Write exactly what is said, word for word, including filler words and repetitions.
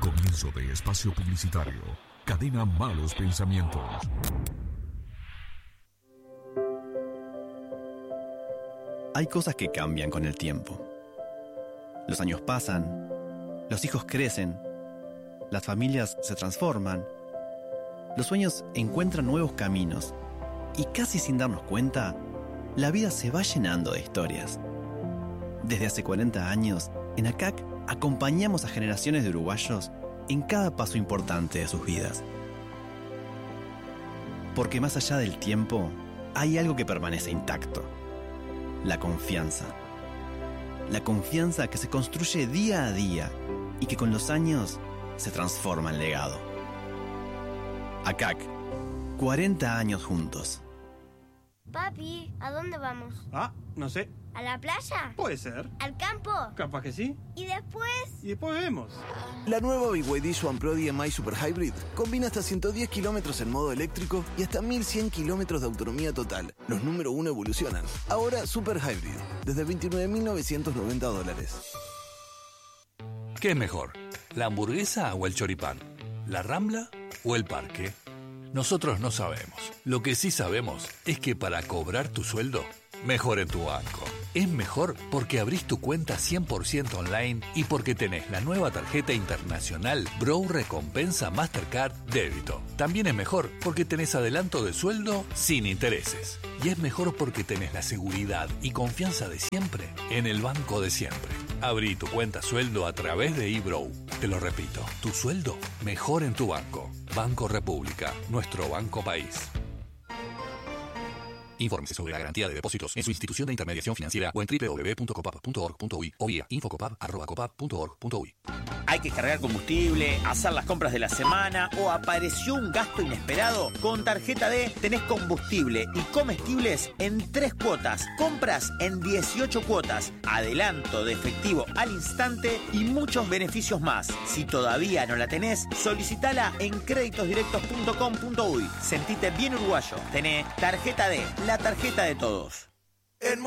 Comienzo de espacio publicitario. Cadena Malos Pensamientos. Hay cosas que cambian con el tiempo. Los años pasan, los hijos crecen, las familias se transforman, los sueños encuentran nuevos caminos y casi sin darnos cuenta, la vida se va llenando de historias. Desde hace cuarenta años, en A C A C acompañamos a generaciones de uruguayos en cada paso importante de sus vidas. Porque más allá del tiempo, hay algo que permanece intacto: la confianza. La confianza que se construye día a día y que con los años se transforma en legado. A C A C, cuarenta años juntos. Papi, ¿a dónde vamos? Ah, no sé. ¿A la playa? Puede ser. ¿Al campo? Capaz que sí. ¿Y después? Y después vemos. La nueva B Y D Swan Pro D M I Super Hybrid combina hasta ciento diez kilómetros en modo eléctrico y hasta mil cien kilómetros de autonomía total. Los número uno evolucionan. Ahora Super Hybrid, desde veintinueve mil novecientos noventa dólares. ¿Qué es mejor? ¿La hamburguesa o el choripán? ¿La Rambla o el parque? Nosotros no sabemos. Lo que sí sabemos es que para cobrar tu sueldo, mejor en tu banco. Es mejor porque abrís tu cuenta cien por ciento online y porque tenés la nueva tarjeta internacional Bro Recompensa Mastercard Débito. También es mejor porque tenés adelanto de sueldo sin intereses. Y es mejor porque tenés la seguridad y confianza de siempre en el banco de siempre. Abrí tu cuenta sueldo a través de eBrow. Te lo repito, tu sueldo mejor en tu banco. Banco República, nuestro banco país. Infórmese sobre la garantía de depósitos en su institución de intermediación financiera o en doble u doble u doble u punto copap punto org punto uy o vía infocopap arroba copap punto org punto uy. Hay que cargar combustible, hacer las compras de la semana o apareció un gasto inesperado. Con Tarjeta D tenés combustible y comestibles en tres cuotas, compras en dieciocho cuotas, adelanto de efectivo al instante y muchos beneficios más. Si todavía no la tenés, solicitala en créditos directos punto com punto uy. Sentite bien uruguayo. Tenés Tarjeta D, la tarjeta de todos.